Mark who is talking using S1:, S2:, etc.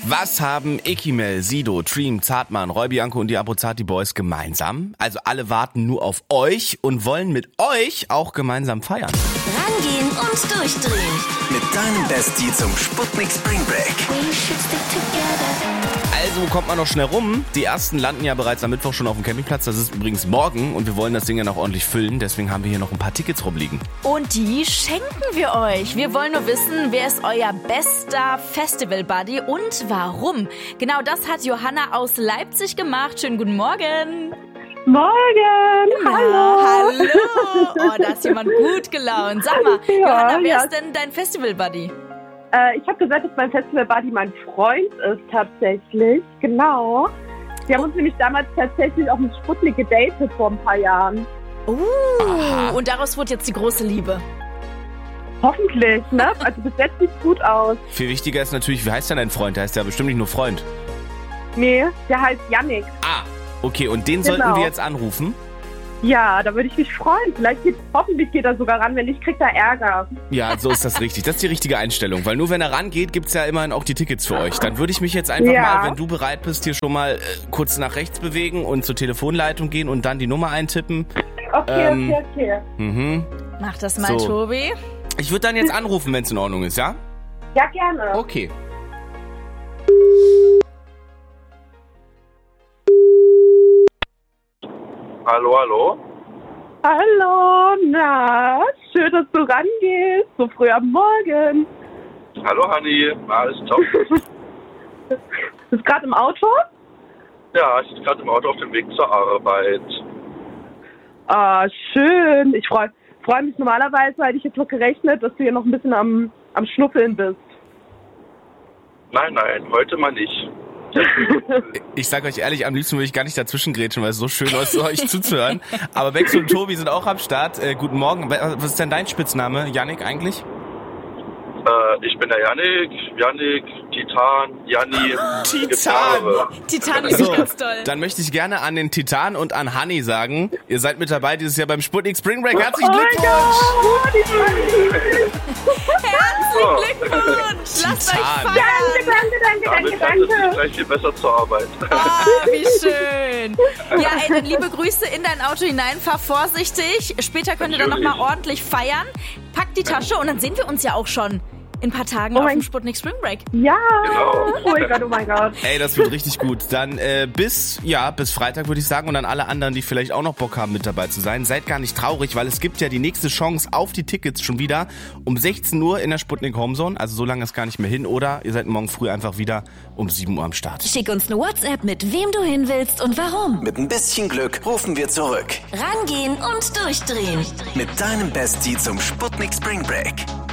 S1: Was haben Ekimel, Sido, Dream, Zartmann, Roy Bianco und die Abruzzati Boys gemeinsam? Also alle warten nur auf euch und wollen mit euch auch gemeinsam feiern.
S2: Rangehen und durchdrehen.
S3: Mit deinem Bestie zum Sputnik Spring Break.
S1: Also kommt man noch schnell rum. Die ersten landen ja bereits am Mittwoch schon auf dem Campingplatz. Das ist übrigens morgen und wir wollen das Ding ja noch ordentlich füllen. Deswegen haben wir hier noch ein paar Tickets rumliegen.
S4: Und die schenken wir euch. Wir wollen nur wissen, wer ist euer bester Festival-Buddy und warum? Genau das hat Johanna aus Leipzig gemacht. Schönen guten Morgen.
S5: Morgen! Hallo!
S4: Hallo! Oh, da ist jemand gut gelaunt. Sag mal,
S5: Ja,
S4: Johanna, wer
S5: ja.
S4: ist denn dein Festival-Buddy?
S5: Ich habe gesagt, dass mein Festival-Buddy mein Freund ist tatsächlich. Genau. Wir haben uns nämlich damals tatsächlich auf dem Sputnik gedatet vor ein paar Jahren.
S4: Und daraus wurde jetzt die große Liebe.
S5: Hoffentlich, ne? Also bis jetzt sieht's gut aus.
S1: Viel wichtiger ist natürlich, wie heißt denn dein Freund? Der heißt ja bestimmt nicht nur Freund.
S5: Nee, der heißt Yannick.
S1: Ah, okay. Und den
S5: Genau.
S1: sollten wir jetzt anrufen?
S5: Ja, da würde ich mich freuen. Hoffentlich geht er sogar ran, wenn nicht, kriegt er Ärger.
S1: Ja, so ist das richtig. Das ist die richtige Einstellung. Weil nur wenn er rangeht, gibt's ja immerhin auch die Tickets für euch. Dann würde ich mich jetzt einfach mal, wenn du bereit bist, hier schon mal kurz nach rechts bewegen und zur Telefonleitung gehen und dann die Nummer eintippen.
S5: Okay.
S4: Mach das mal,
S1: So.
S4: Tobi.
S1: Ich würde dann jetzt anrufen, wenn es in Ordnung ist, ja?
S5: Ja, gerne.
S1: Okay.
S6: Hallo, hallo.
S5: Hallo, na, schön, dass du rangehst, so früh am Morgen.
S6: Hallo, Hanni. Alles top.
S5: Bist gerade im Auto?
S6: Ja, ich bin gerade im Auto auf dem Weg zur Arbeit.
S5: Ah, schön. Ich freu mich normalerweise, hätte ich jetzt noch gerechnet, dass du hier noch ein bisschen am Schnuffeln bist.
S6: Nein, heute mal nicht.
S1: Ich sag euch ehrlich, am liebsten würde ich gar nicht dazwischen grätschen, weil es so schön ist, euch zuzuhören. Aber Bex und Tobi sind auch am Start. Guten Morgen. Was ist denn dein Spitzname, Yannick, eigentlich?
S6: Ich bin der Yannick, Titan, Janni.
S1: Titan!
S4: Titan ist
S1: So,
S4: ganz toll.
S1: dann möchte ich gerne an den Titan und an Hanni sagen, ihr seid mit dabei dieses Jahr beim Sputnik Spring Break. Herzlichen Glückwunsch!
S4: Herzlichen Glückwunsch! Lasst euch
S1: Titan.
S4: feiern!
S6: Damit es gleich viel besser zur Arbeit.
S4: Ah, wie schön. Ja, ey, dann liebe Grüße in dein Auto hinein. Fahr vorsichtig. Später könnt ihr dann
S6: Natürlich.
S4: nochmal ordentlich feiern. Pack die Tasche und dann sehen wir uns ja auch schon in ein paar Tagen auf dem Sputnik Spring Break.
S5: Ja,
S6: Genau.
S5: oh mein Gott.
S1: Ey, das wird richtig gut. Dann bis Freitag würde ich sagen und an alle anderen, die vielleicht auch noch Bock haben, mit dabei zu sein. Seid gar nicht traurig, weil es gibt ja die nächste Chance auf die Tickets schon wieder um 16 Uhr in der Sputnik Homezone. Also so lange ist gar nicht mehr hin. Oder ihr seid morgen früh einfach wieder um 7 Uhr am Start.
S2: Schick uns eine WhatsApp mit wem du hin willst und warum.
S3: Mit ein bisschen Glück rufen wir zurück.
S2: Rangehen und durchdrehen.
S3: Mit deinem Bestie zum Sputnik Spring Break.